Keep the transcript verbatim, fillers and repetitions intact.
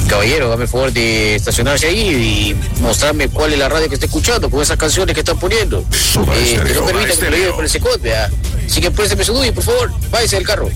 Caballero, dame el favor de estacionarse ahí y mostrarme cuál es la radio que está escuchando con esas canciones que están poniendo. Eh, que no permita que me lo lleve por el secot, ¿verdad? Así que présteme su D U I, por favor, váyase del carro.